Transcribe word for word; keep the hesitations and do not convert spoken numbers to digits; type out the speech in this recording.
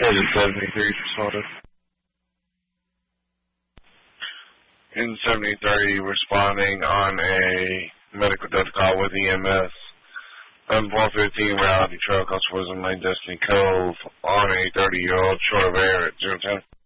Agent seventy-three responded. In seventy-three responding on a medical death call with E M S. I'm four fifteen Reality Trail, Costa Wisdom Lane, Destiny Cove, on a thirty-year-old short of air at zero ten.